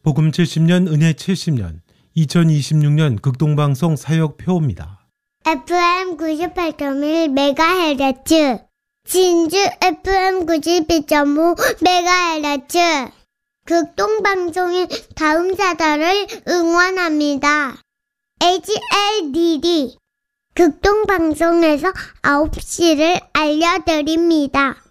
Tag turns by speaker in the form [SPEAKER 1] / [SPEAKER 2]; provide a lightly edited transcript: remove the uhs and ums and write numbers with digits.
[SPEAKER 1] 복음 70년 은혜 70년 2026년 극동방송 사역표입니다.
[SPEAKER 2] FM 98.1MHz 진주 FM 92.5MHz 극동방송의 다음 사달을 응원합니다. HLDD 극동방송에서 9시를 알려드립니다.